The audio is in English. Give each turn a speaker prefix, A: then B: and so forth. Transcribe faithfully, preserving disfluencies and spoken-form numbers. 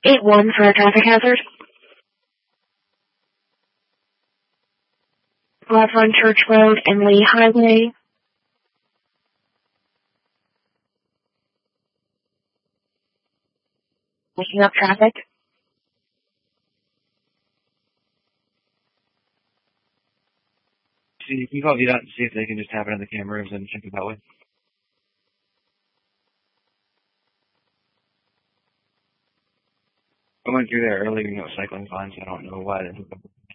A: eight one for a traffic hazard. Left on Church Road and Lee Highway. Making up traffic.
B: See, you can call V DOT and see if they can just tap it on the cameras and check it that way. I went through there earlier, you know, cycling fine, so I don't know why they